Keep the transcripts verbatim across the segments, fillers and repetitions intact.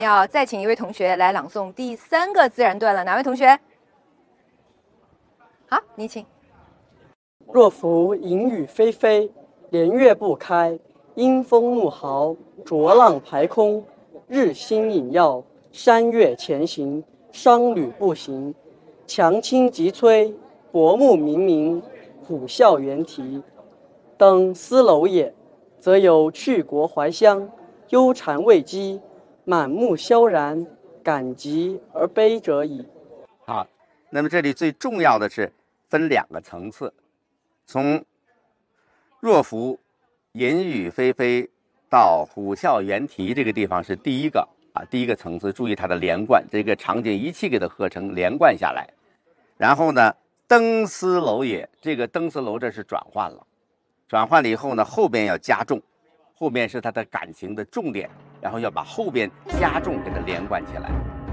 要再请一位同学来朗诵第三个自然段了，哪位同学？好，你请。 若夫淫雨霏霏，连月不开，阴风怒号，浊浪排空，日星隐曜，山岳前行，商旅步行，强倾急摧，薄暮冥冥，虎啸猿啼。登斯楼也，则有去国怀乡，忧谗畏讥，满目萧然，感极而悲者矣。 好，那么这里最重要的是分两个层次，从若夫淫雨霏霏到虎啸猿啼这个地方是第一个啊，第一个层次，注意它的连贯，这个场景一气给它合成连贯下来。然后呢，登斯楼也，这个登斯楼这是转换了，转换了以后呢，后边要加重，后边是它的感情的重点，然后要把后边加重给它连贯起来。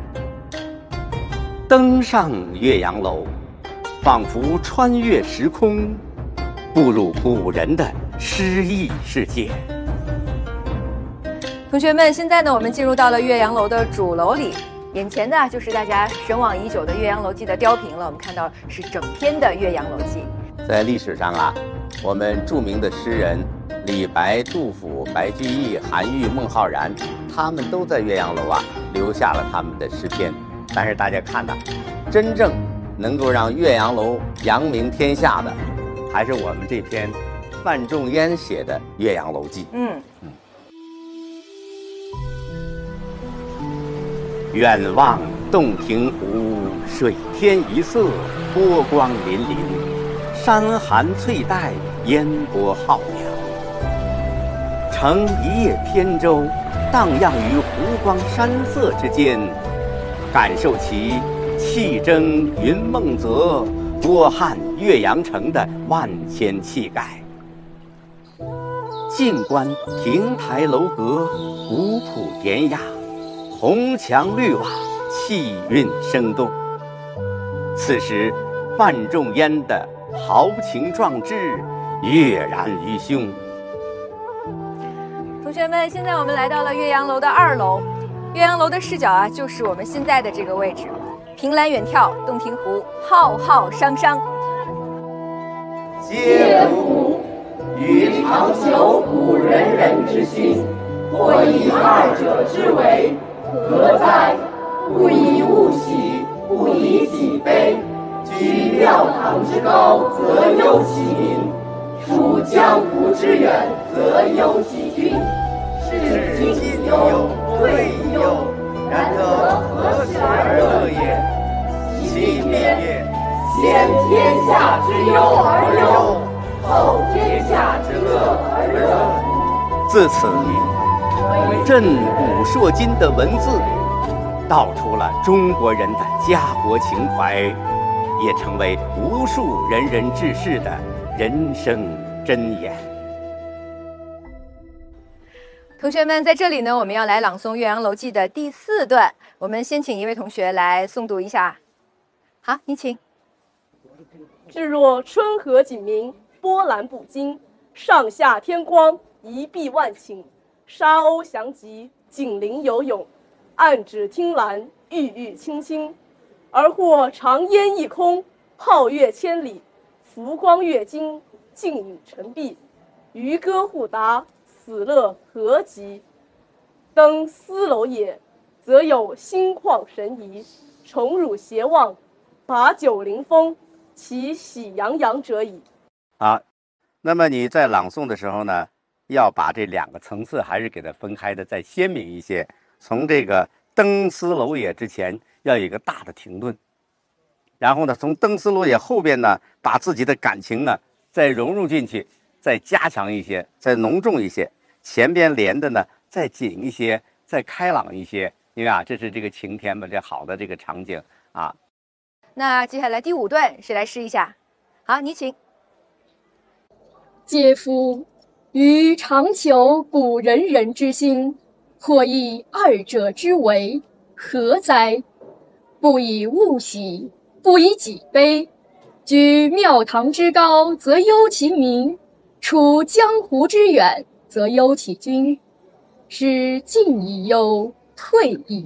登上岳阳楼，仿佛穿越时空，步入古人的诗意世界。 同学们，现在呢，我们进入到了岳阳楼的主楼里，眼前的就是大家神往已久的《岳阳楼记》的雕屏了。我们看到是整篇的《岳阳楼记》。 在历史上啊，我们著名的诗人李白、杜甫、白居易、韩愈、孟浩然，他们都在岳阳楼啊留下了他们的诗篇。但是大家看呐，真正能够让岳阳楼扬名天下的，还是我们这篇范仲淹写的《岳阳楼记》。 嗯嗯。远望洞庭湖，水天一色，波光粼粼，山寒翠带，烟波浩渺。乘一叶扁舟，荡漾于湖光山色之间，感受其气蒸云梦泽，波撼岳阳城的万千气概。近观亭台楼阁，古朴典雅，红墙绿瓦，气韵生动。此时范仲淹的豪情壮志跃然于胸。 同学们，现在我们来到了岳阳楼的二楼，岳阳楼的视角啊，就是我们现在的这个位置，凭栏远眺洞庭湖，浩浩汤汤。 嗟夫！予尝求古仁人之心，或以二者之为，何哉？不以物喜，不以己悲。居庙堂之高，则忧其民；处江湖之远，则忧其君。是进亦忧，退亦忧，然则何时而乐也？其灭，先天下之忧而忧，后天下之乐而乐。 自此，震古烁今的文字，道出了中国人的家国情怀，也成为无数仁人志士的人生箴言。 同学们，在这里呢，我们要来朗诵《岳阳楼记》的第四段。我们先请一位同学来诵读一下。好，你请。 至若春和景明，波澜不惊；上下天光，一碧万顷。沙鸥翔集，锦鳞游泳，岸芷汀兰，郁郁青青。而或长烟一空，皓月千里，浮光跃金，静影沉璧。渔歌互答，此乐何极！登斯楼也，则有心旷神怡，宠辱偕忘，把酒临风，其喜洋洋者矣。 好，那么你在朗诵的时候呢，要把这两个层次还是给它分开的再鲜明一些。从这个登斯楼也之前要有一个大的停顿，然后呢，从登斯楼也后边呢，把自己的感情呢再融入进去，再加强一些，再浓重一些。前边连的呢再紧一些，再开朗一些，因为啊，这是这个晴天嘛，这好的这个场景啊。 那接下来第五段，谁来试一下？好，你请。 嗟夫！予尝求古仁人之心，或以二者之为，何哉？不以物喜，不以己悲。居庙堂之高，则忧其民；处江湖之远，则忧其君。是进亦忧，退亦